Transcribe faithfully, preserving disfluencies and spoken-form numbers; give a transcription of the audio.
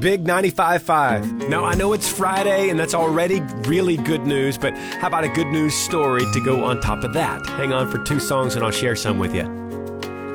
Big ninety-five point five. Now, I know it's Friday, and that's already really good news, but how about a good news story to go on top of that? Hang on for two songs, and I'll share some with you.